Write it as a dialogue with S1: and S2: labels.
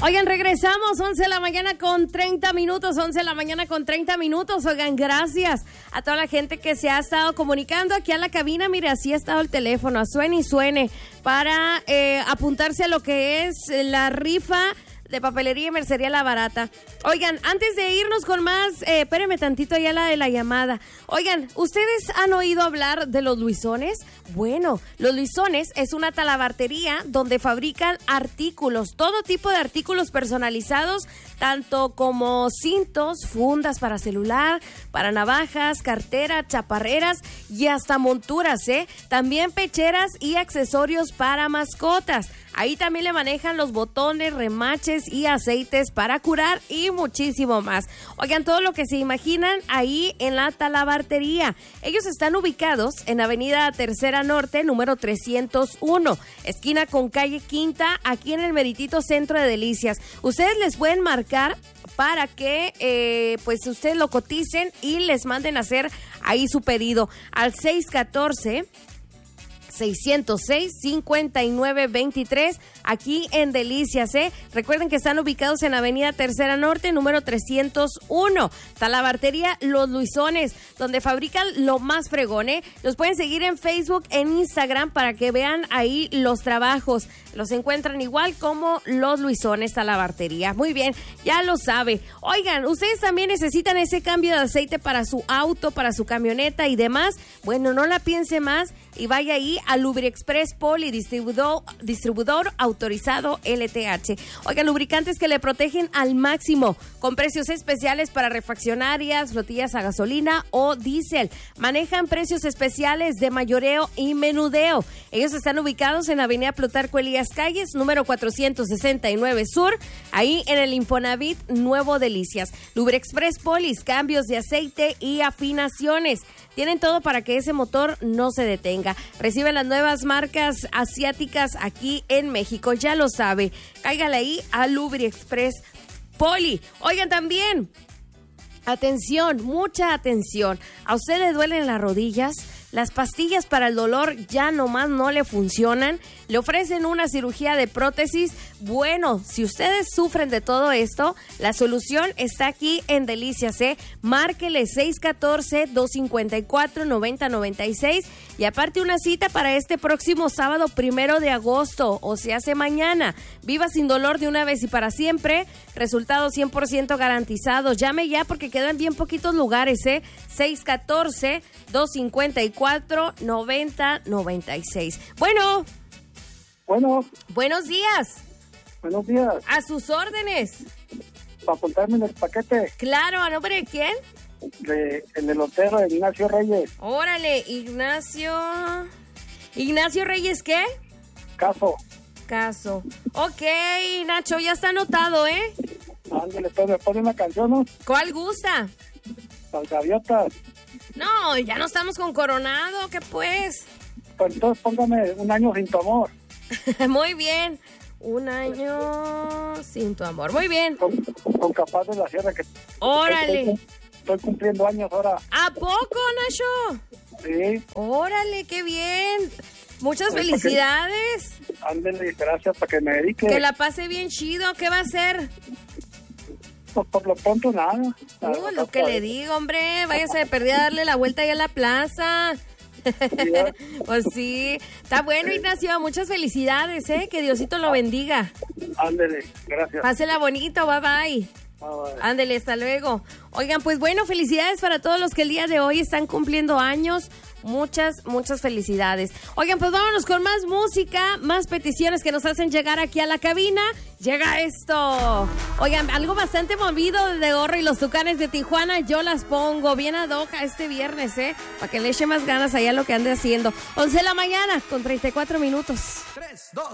S1: Oigan, regresamos, 11 de la mañana con 30 minutos, 11 de la mañana con 30 minutos. Oigan, gracias a toda la gente que se ha estado comunicando aquí a la cabina. Mire, así ha estado el teléfono, suene y suene, para apuntarse a lo que es la rifa de papelería y mercería La Barata. Oigan, antes de irnos con más, espérenme tantito ya la de la llamada. Oigan, ¿ustedes han oído hablar de los Luisones? Bueno, los Luisones es una talabartería donde fabrican artículos, todo tipo de artículos personalizados, tanto como cintos, fundas para celular, para navajas, carteras, chaparreras y hasta monturas, También pecheras y accesorios para mascotas. Ahí también le manejan los botones, remaches y aceites para curar y muchísimo más. Oigan, todo lo que se imaginan ahí en la talabartería. Ellos están ubicados en Avenida Tercera Norte, número 301, esquina con calle Quinta, aquí en el meritito Centro de Delicias. Ustedes les pueden marcar para que pues ustedes lo coticen y les manden a hacer ahí su pedido al 614-606-5923, aquí en Delicias, Recuerden que están ubicados en Avenida Tercera Norte, número 301. Talabartería Los Luisones, donde fabrican lo más fregón, Los pueden seguir en Facebook, en Instagram, para que vean ahí los trabajos. Los encuentran igual como Los Luisones Talabartería. Muy bien, ya lo sabe. Oigan, ¿ustedes también necesitan ese cambio de aceite para su auto, para su camioneta y demás? Bueno, no la piense más y vaya ahí a Lubriexpress Poli, distribuidor autorizado LTH. Oigan, lubricantes que le protegen al máximo, con precios especiales para refaccionarias, flotillas a gasolina o diésel. Manejan precios especiales de mayoreo y menudeo. Ellos están ubicados en Avenida Plutarco Elías Calles, número 469 Sur, ahí en el Infonavit Nuevo Delicias. Lubriexpress Polis, cambios de aceite y afinaciones. Tienen todo para que ese motor no se detenga. Reciben las nuevas marcas asiáticas aquí en México, ya lo sabe. Cáigale ahí a Lubriexpress Poli. Oigan, también, atención, mucha atención. ¿A usted le duelen las rodillas? Las pastillas para el dolor ya nomás no le funcionan. Le ofrecen una cirugía de prótesis. Bueno, si ustedes sufren de todo esto, la solución está aquí en Delicias, Márquele 614-254-9096 y aparte una cita para este próximo sábado 1 de agosto, o se hace mañana. Viva sin dolor de una vez y para siempre. Resultados 100% garantizados. Llame ya porque quedan bien poquitos lugares, 614-254-9096. Bueno. Buenos días.
S2: Buenos días.
S1: A sus órdenes.
S2: Para apuntarme en el paquete.
S1: Claro, ¿a nombre de quién?
S2: El elotero de Ignacio Reyes.
S1: Órale, Ignacio Reyes, ¿qué?
S2: Caso.
S1: Ok, Nacho, ya está anotado,
S2: Ándale, pues me pone una canción, ¿no?
S1: ¿Cuál gusta?
S2: Las gaviotas.
S1: No, ya no estamos con Coronado, ¿qué pues?
S2: Pues entonces póngame Un año sin tu amor.
S1: Muy bien. Un año sin tu amor. Muy bien.
S2: Con Capaz de la Sierra, que...
S1: Órale.
S2: Estoy cumpliendo años ahora.
S1: ¿A poco, Nacho?
S2: Sí.
S1: Órale, qué bien. Muchas felicidades.
S2: Ándale, gracias, para que me dedique.
S1: Que la pase bien chido. ¿Qué va a hacer?
S2: Pues por lo pronto nada.
S1: Lo que le digo, hombre. Váyase de perdida a darle la vuelta ahí a la plaza. Pues sí, está bueno, Ignacio, muchas felicidades, que Diosito lo bendiga.
S2: Ándele, gracias.
S1: Pásela bonito, bye bye. Ándele, hasta luego. Oigan, pues bueno, felicidades para todos los que el día de hoy están cumpliendo años. Muchas felicidades. Oigan, pues vámonos con más música, más peticiones que nos hacen llegar aquí a la cabina. Llega esto. Oigan, algo bastante movido de Gorro y los Tucanes de Tijuana. Yo las pongo bien ad hoc este viernes, para que le eche más ganas allá lo que ande haciendo. 11 de la mañana con 34 minutos.
S3: 3, 2